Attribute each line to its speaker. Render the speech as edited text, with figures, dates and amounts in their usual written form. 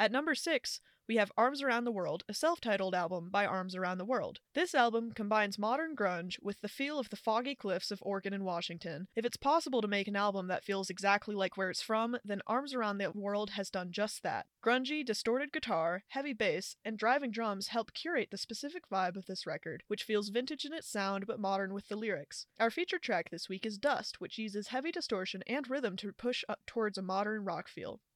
Speaker 1: At number 6, we have Arms Around the World, a self-titled album by Arms Around the World. This album combines modern grunge with the feel of the foggy cliffs of Oregon and Washington. If it's possible to make an album that feels exactly like where it's from, then Arms Around the World has done just that. Grungy, distorted guitar, heavy bass, and driving drums help curate the specific vibe of this record, which feels vintage in its sound but modern with the lyrics. Our featured track this week is Dust, which uses heavy distortion and rhythm to push up towards a modern rock feel.